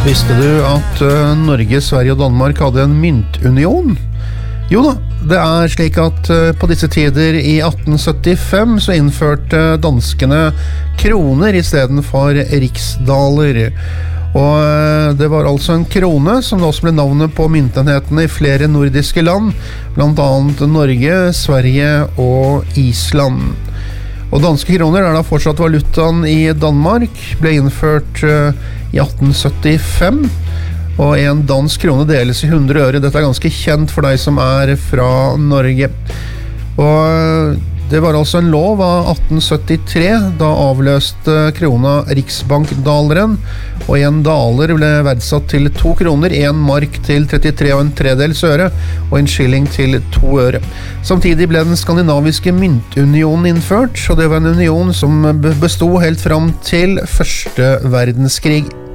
Visste du at Norge, Sverige og Danmark hadde en myntunion? Jo da, det slik at på disse tider i 1875 så innførte danskene kroner I stedet for riksdaler. Og det var altså en krone som da også ble navnet på myntenhetene I flere nordiske land, blant annet Norge, Sverige og Island. Og danske kroner da fortsatt valutaen I Danmark, ble innført I 1875, og en dansk krone deles I 100 øre. Dette ganske kjent for deg som fra Norge. Og det var altså en lov av 1873, da avløste krona riksbankdaleren, og en daler ble verdsatt til 2 kroner, en mark til 33,3 øre, og en skilling til 2 øre. Samtidig ble den skandinaviske myntunionen innført, og det var en union som bestod helt fram til Første verdenskrig.